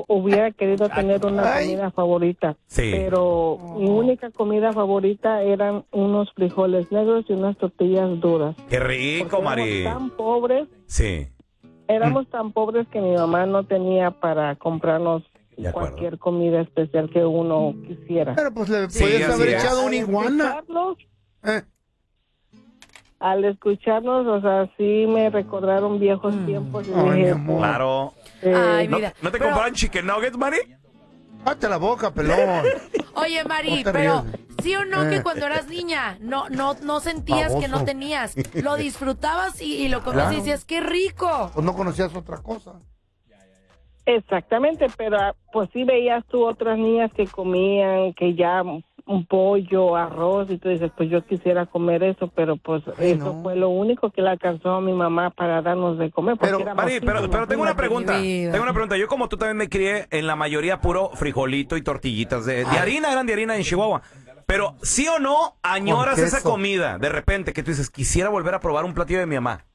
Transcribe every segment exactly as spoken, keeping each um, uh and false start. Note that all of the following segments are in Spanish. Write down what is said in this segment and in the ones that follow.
hubiera querido tener una Ay. comida favorita, Sí. pero mi única comida favorita eran unos frijoles negros y unas tortillas duras. Qué rico, Porque Mari. éramos tan pobres, Sí. éramos tan pobres que mi mamá no tenía para comprarnos De acuerdo. cualquier comida especial que uno quisiera. Pero pues le Sí, puedes así haber es. echado Al una iguana. escucharlos, Eh, al escucharnos, o sea, sí me recordaron viejos tiempos y Ay, mi dije, amor. Claro. eh, Ay, ¿No, mira. ¿no te pero- compraron chicken nuggets, Mari? Cállate la boca, pelón. Oye, Mari, No te pero rías. sí o no Eh. que cuando eras niña no no no sentías que no Baboso. tenías, lo disfrutabas y, y lo comías y Claro. decías qué rico. Pues no conocías otra cosa. exactamente, pero ah, pues sí veías tú otras niñas que comían, que ya un pollo, arroz, y tú dices, pues yo quisiera comer eso, pero pues Ay, eso no. fue lo único que le alcanzó a mi mamá para darnos de comer. Porque Pero, éramos Mari, pero, hijos, pero tengo una imagínate. pregunta. mi vida. Tengo una pregunta. Yo como tú también me crié en la mayoría puro frijolito y tortillitas de, de harina, eran de harina en Chihuahua. Pero sí o no añoras Con esa queso. comida de repente que tú dices, quisiera volver a probar un platillo de mi mamá.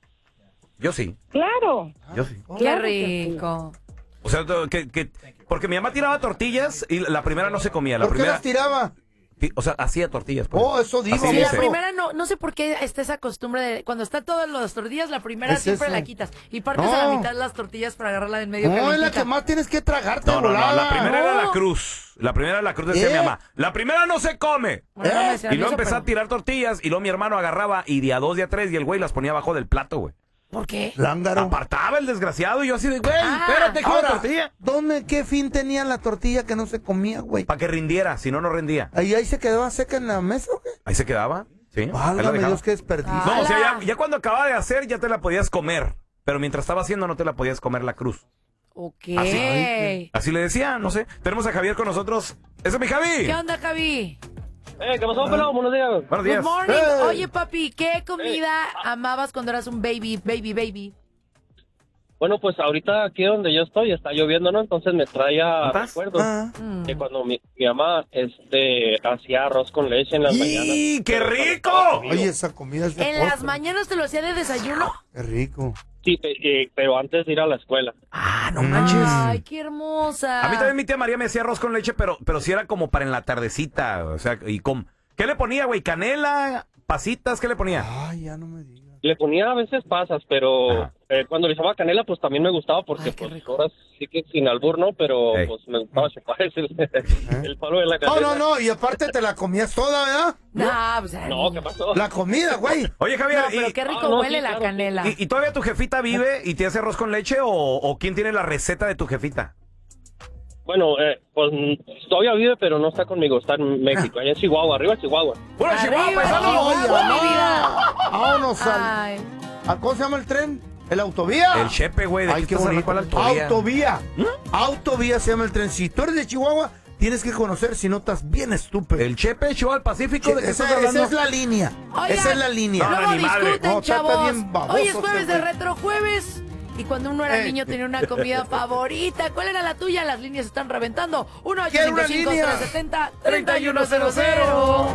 Yo sí, Claro, yo sí. Qué Claro que sí. rico. O sea, que, que- porque mi mamá tiraba tortillas y la primera no se comía. La ¿Por qué primera, las tiraba? ti- o sea, hacía tortillas. pues. Oh, eso digo. Así Sí, dice. la eso. primera no, no sé por qué está esa costumbre de cuando está todas las tortillas, la primera Es siempre eso. la quitas y partes a la No. mitad las tortillas para agarrarla de en medio. No, es la calentita. que más tienes que tragarte No, no, no, volada. la primera era la No. cruz. La primera era la cruz, decía ¿Eh? mi mamá. La primera no se come. Bueno, no me decían Y luego eso, empezó pero- a tirar tortillas y luego mi hermano agarraba y de a dos, de a tres y el güey las ponía abajo del plato, güey. ¿Por qué? Lángaro. Apartaba el desgraciado y yo así de, güey, Ah. espérate, que la Ahora, tortilla. ¿dónde, qué fin tenía la tortilla que no se comía, güey? Para que rindiera, si no, no rendía. ¿Ahí, ahí se quedaba seca en la mesa o qué? Ahí se quedaba, ¿sí? Ahí la Válgame dejaba. Dios, qué desperdicio. Ah. No, o sea, ¡Hala! ya, ya cuando acababa de hacer ya te la podías comer. Pero mientras estaba haciendo no te la podías comer la cruz. Ok. Así- Así le decía, no sé. Tenemos a Javier con nosotros. ¡Ese es mi Javi! ¿Qué onda, Javi? Eh, ¿qué pasó, pelado? Buenos días. Buenos Good días. morning. Hey. Oye, papi, ¿qué comida amabas cuando eras un baby, baby, baby? Bueno, pues ahorita aquí donde yo estoy está lloviendo, ¿no? Entonces me trae a ¿Estás? recuerdos Ah. Mm. de cuando mi, mi mamá este, hacía arroz con leche en las mañanas. ¡Y qué rico! Oye, esa comida es de ¿En las postre. mañanas te lo hacía de desayuno? Qué rico. Sí, pe- eh, pero antes de ir a la escuela. Ah, no manches. Ay, qué hermosa. A mí también mi tía María me hacía arroz con leche, pero, pero sí era como para en la tardecita. O sea, y con... ¿Qué le ponía, güey? ¿Canela? ¿Pasitas? ¿Qué le ponía? Ay, ya no me digas. Le ponía a veces pasas, pero Ajá. eh, cuando le echaba canela, pues también me gustaba porque, Ay, qué pues, rico. ahora sí que sin albur, ¿no? Pero, Ey. pues, me gustaba chupar el, el palo de la No, canela. no, no, y aparte te la comías toda, ¿verdad? No, pues, No, ¿qué pasó? La comida, güey. Oye, Javier, No, pero y, qué rico Ah, no, huele sí, la claro, canela. y- y todavía tu jefita vive y te hace arroz con leche o, o quién tiene la receta de tu jefita? Bueno, eh, pues todavía vive, pero no está conmigo, está en México, allá en Chihuahua, arriba de Chihuahua. ¡Pura Chihuahua, Arriba, paisano! Chihuahua, Oye, mi vida. Vámonos al, Ay. al- ¿cómo se llama el tren? ¿El autovía? El chepe, güey. ¿De Ay, qué qué estás hablando? bonito. ¿Cuál autovía? Autovía. Autovía se llama el tren. Si tú eres de Chihuahua, tienes que conocer, si no estás bien estúpido. El chepe, Chihuahua al Pacífico. ¿De qué Esa, estás hablando? esa es la línea. Oigan, esa es la línea. No, Luego ni madre. discuten, No, está chavos. bien baboso Hoy es este jueves de güey. retrojueves. Y cuando uno era Ey. niño tenía una comida favorita. ¿Cuál era la tuya? Las líneas están reventando. uno ocho Quiero cinco una cinco línea. tres siete cero tres uno cero cero.